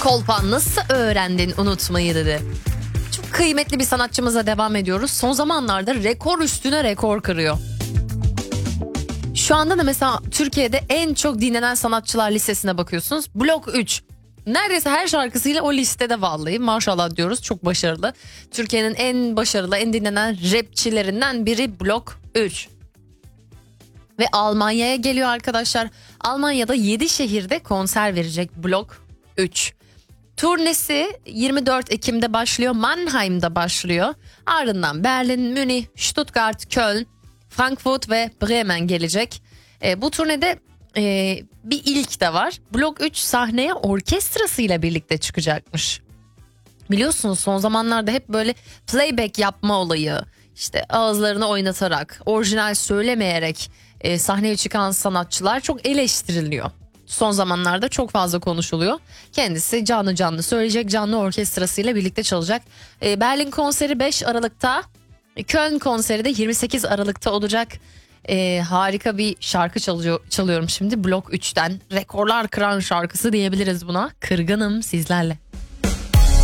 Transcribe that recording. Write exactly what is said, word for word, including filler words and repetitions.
Kolpan nasıl öğrendin unutmayı dedi. Çok kıymetli bir sanatçımıza devam ediyoruz. Son zamanlarda rekor üstüne rekor kırıyor. Şu anda da mesela Türkiye'de en çok dinlenen sanatçılar listesine bakıyorsunuz. Blok üç. Neredeyse her şarkısıyla o listede vallahi, maşallah diyoruz, çok başarılı. Türkiye'nin en başarılı, en dinlenen rapçilerinden biri Blok üç. Ve Almanya'ya geliyor arkadaşlar. Almanya'da yedi şehirde konser verecek Blok üç. Turnesi yirmi dört Ekim'de başlıyor. Mannheim'da başlıyor. Ardından Berlin, Münih, Stuttgart, Köln, Frankfurt ve Bremen gelecek. E, bu turnede e, bir ilk de var. Blok üç sahneye orkestrasıyla birlikte çıkacakmış. Biliyorsunuz son zamanlarda hep böyle playback yapma olayı, işte ağızlarını oynatarak, orijinal söylemeyerek e, sahneye çıkan sanatçılar çok eleştiriliyor. Son zamanlarda çok fazla konuşuluyor. Kendisi canlı canlı söyleyecek, canlı orkestrasıyla birlikte çalacak. E, Berlin konseri beş Aralık'ta, Köln konseri de yirmi sekiz Aralık'ta olacak. E, harika bir şarkı çalıyor, çalıyorum şimdi Blok üçten. Rekorlar kıran şarkısı diyebiliriz buna. Kırgınım sizlerle.